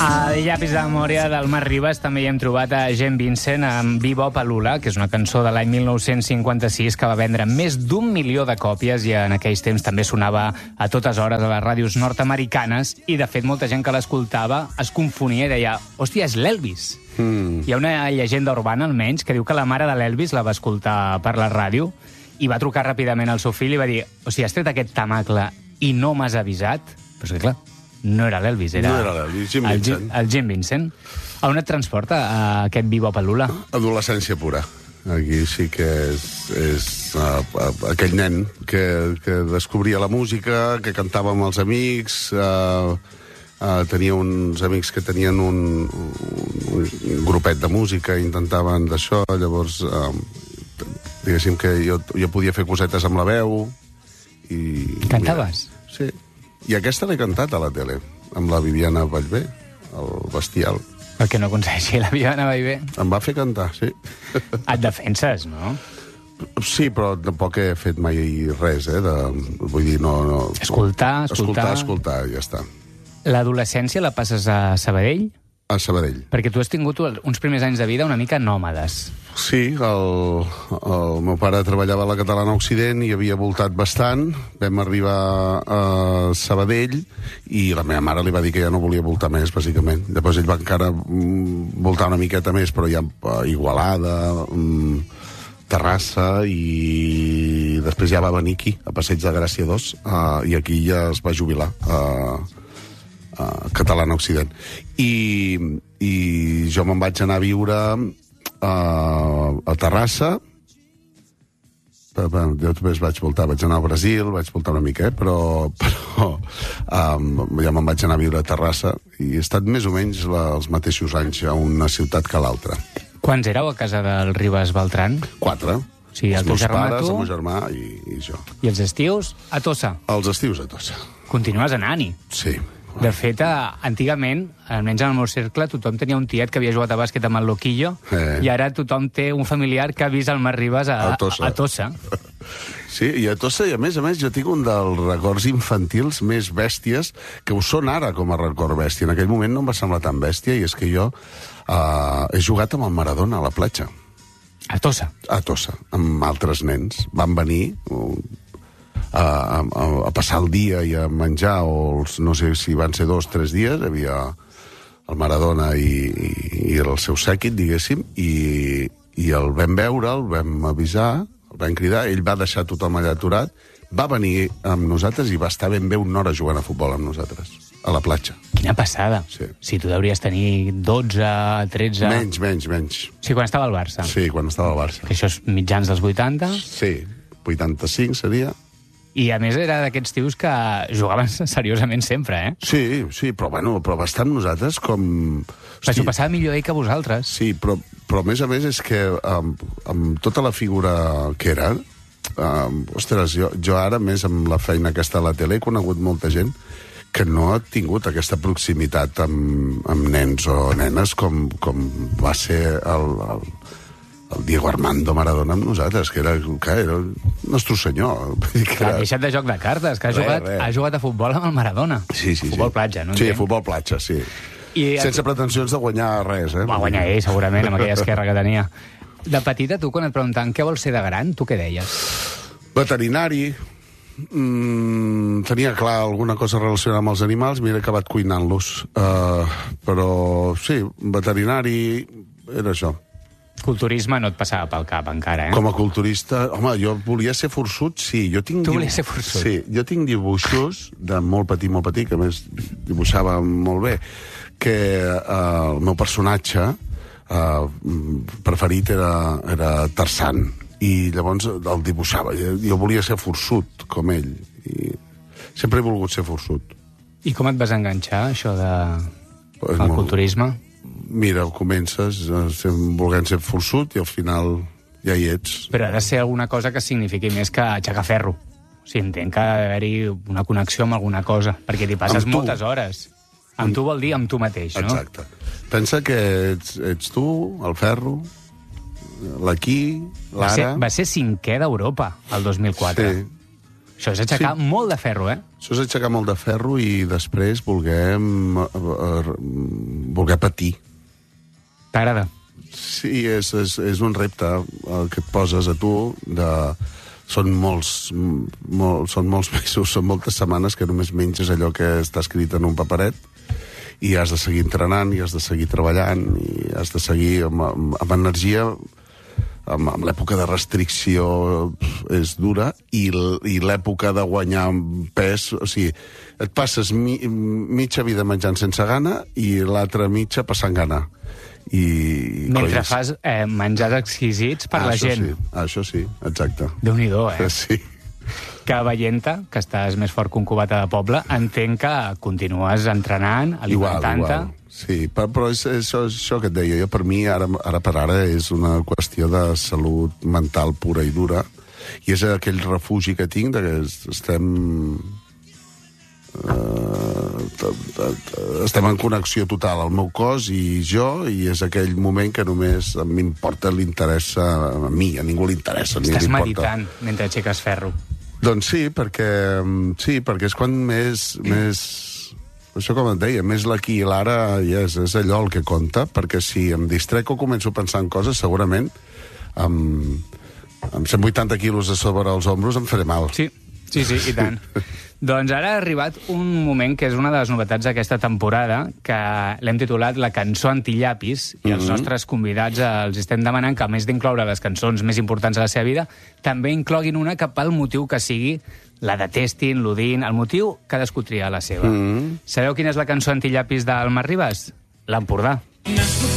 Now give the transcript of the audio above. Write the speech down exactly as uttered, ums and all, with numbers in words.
A Llapis de memòria del Marc Ribas també hi hem trobat a Jane Vincent amb Bebop a Lula, que és una cançó de l'any mil nou-cents cinquanta-sis que va vendre més d'un milió de còpies i en aquells temps també sonava a totes hores a les ràdios nord-americanes i, de fet, molta gent que l'escoltava es confonia i deia, hòstia, és l'Elvis. Mm. Hi ha una llegenda urbana, almenys, que diu que la mare de l'Elvis la va escoltar per la ràdio i va trucar ràpidament al seu fill i va dir, o sigui, has tret aquest tamacle i no m'has avisat? Però és que, clar, no era l'Elvis, era, no era l'Elvis, Jim el, Vincent. el Jim Vincent. A on et transporta a aquest Bebop a Lula? Adolescència pura. Aquí sí que és, és uh, aquell nen que, que descobria la música, que cantava amb els amics, uh, uh, tenia uns amics que tenien un, un, un grupet de música, intentaven d'això, llavors uh, diguéssim que jo, jo podia fer cosetes amb la veu. I, Cantaves? Mira, sí. I aquesta l'he cantat a la tele, amb la Viviana Vallvé, el Bestial. El que no aconsegueixi la Viviana Vallvé. Em va fer cantar, sí. Et defenses, no? Sí, però tampoc he fet mai res, eh? De, vull dir, no... no escoltar, escoltar... Escoltar, escoltar, ja està. L'adolescència la passes a Sabadell? A Sabadell. Perquè tu has tingut uns primers anys de vida una mica nòmades. Sí, el, el meu pare treballava a la Catalana Occident i havia voltat bastant. Vam arribar a Sabadell i la meva mare li va dir que ja no volia voltar més, bàsicament. Després ell va encara voltar una miqueta més, però ja a Igualada, Terrassa, i després ja va venir aquí, a Passeig de Gràcia dos, uh, i aquí ja es va jubilar a uh, uh, Catalana Occident. I, i jo me'n vaig anar a viure Uh, a Terrassa. Jo també vaig voltar, vaig anar al Brasil, vaig voltar una mica, eh? però, però um, ja me'n vaig anar a viure a Terrassa i he estat més o menys la, els mateixos anys a una ciutat que a l'altra. Quants éreu a casa del Ribas Beltran? Quatre. O sigui, els el teu meus germà, pares, tu... el meu germà i, i jo. I els estius a Tossa? Els estius a Tossa. Continues anant-hi? Sí. De fet, antigament, almenys en el meu cercle, tothom tenia un tiet que havia jugat a bàsquet amb el Loquillo eh. i ara tothom té un familiar que ha vist el Marc Ribas a, a, Tossa. a Tossa. Sí, i a Tossa, i a més a més, jo tinc un dels records infantils més bèsties que ho són ara com a record bèstia. En aquell moment no em va semblar tan bèstia, i és que jo uh, he jugat amb el Maradona a la platja. A Tossa? A Tossa, amb altres nens. Van venir... Uh, A, a, a passar el dia i a menjar, o els, no sé si van ser dos, tres dies, hi havia el Maradona i, i, i el seu sèquit, diguéssim, i, i el vam veure, el vam avisar, el vam cridar, ell va deixar tothom allà aturat, va venir amb nosaltres i va estar ben bé una hora jugant a futbol amb nosaltres, a la platja. Quina passada. Sí. Si tu hauries tenir dotze, tretze... Menys, menys, menys. Sí, quan estava al Barça. Sí, quan estava al Barça. Que això és mitjans dels vuitanta? Sí, vuitanta-cinc seria... I, a més, era d'aquests tios que jugaven seriosament sempre, eh? Sí, sí, però, bueno, però va estar amb nosaltres com... Però s'ho passava millor ell que vosaltres. Sí, però, però a més a més és que amb, amb tota la figura que era, um, ostres, jo, jo ara, més amb la feina aquesta a la tele, he conegut molta gent que no ha tingut aquesta proximitat amb, amb nens o nenes com, com va ser el... el el Diego Armando Maradona amb nosaltres, que era, que era el nostre senyor. Que Clar, era... deixat de joc de cartes, que ha, Re, jugat, re. ha jugat a futbol amb el Maradona. Sí, sí, futbol sí. platja, no Sí, entenc? futbol platja, sí. I sense pretensions de guanyar res, eh? Va guanyar ell, segurament, amb aquella esquerra que tenia. De petita, tu, quan et preguntaven què vols ser de gran, tu què deies? Veterinari. Mm, tenia clar alguna cosa relacionada amb els animals, m'he acabat cuinant-los. Uh, però, sí, veterinari era això. Culturisme no et passava pel cap, encara, eh? Com a culturista... Home, jo volia ser forçut, sí. Jo tinc tu dibu... volies ser forçut? Sí, jo tinc dibuixos de molt petit, molt petit, que a més dibuixava molt bé, que uh, el meu personatge uh, preferit era, era Tarzan, i llavors el dibuixava. Jo volia ser forçut, com ell, i sempre he volgut ser forçut. I com et vas enganxar, això de... Pues el molt... culturisme? Mira, comences eh, volent ser forçut i al final ja hi ets. Però ha de ser alguna cosa que signifiqui més que aixecar ferro. O sigui, entenc que ha d'haver-hi una connexió amb alguna cosa, perquè t'hi passes moltes hores. Amb tu vol dir amb tu mateix, no? Exacte. Pensa que ets, ets tu, el ferro, l'aquí, Va ser, l'ara... va ser cinquè d'Europa, el dos mil quatre. Sí. Això és aixecar sí. molt de ferro, eh? Això és aixecar molt de ferro i després voler, voler patir. T'agrada? Sí, és, és, és un repte el que et poses a tu. De... Són molts, molt, són molts mesos, són moltes setmanes que només menges allò que està escrit en un paperet i has de seguir entrenant, i has de seguir treballant, i has de seguir amb, amb, amb energia. Amb, amb l'època de restricció és dura, i, i l'època de guanyar pes, o sigui, et passes mi, mitja vida menjant sense gana i l'altra mitja passant gana. I, Mentre coi, fas eh, menjars exquisits per ah, la gent. Sí, això sí, exacte. Déu-n'hi-do, eh? Sí. Que veient-te, que estàs més fort que un cubata de poble, entenc que continues entrenant, alimentant-te. Igual, igual. Sí, però, però és, és això, això que et deia jo, per mi, ara, ara per ara, és una qüestió de salut mental pura i dura, i és aquell refugi que tinc de que estem... Uh, t, t, t, estem en connexió total, el meu cos i jo, i és aquell moment que només m'importa, li interessa a mi, a ningú li interessa. Estàs meditant mentre aixeques ferro. Doncs sí, perquè, sí, perquè és quan més... més això, com et deia, més l'aquí i l'ara és, és allò el que compta, perquè si em distrec o començo a pensar en coses, segurament amb, amb cent vuitanta quilos a sobre els ombros em faré mal. Sí, sí, sí, i tant. Doncs ara ha arribat un moment que és una de les novetats d'aquesta temporada, que l'hem titulat La cançó antillapis, i els Mm-hmm. nostres convidats els estem demanant que, a més d'incloure les cançons més importants de la seva vida, també incloguin una que pel motiu que sigui, la detestin, l'odin, el motiu cadascú tria la seva. Mm-hmm. Sabeu quina és la cançó antillapis del Mar Ribas? L'Empordà.